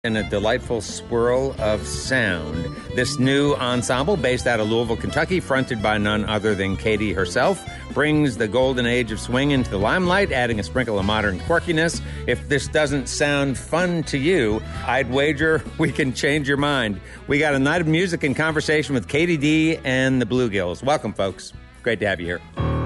In a delightful swirl of sound. This new ensemble, based out of Louisville, Kentucky, fronted by none other than Katie herself, brings the golden age of swing into the limelight, adding a sprinkle of modern quirkiness. If this doesn't sound fun to you, I'd wager we can change your mind. We got a night of music and conversation with Katie D and the Bluegills. Welcome, folks. Great to have you here.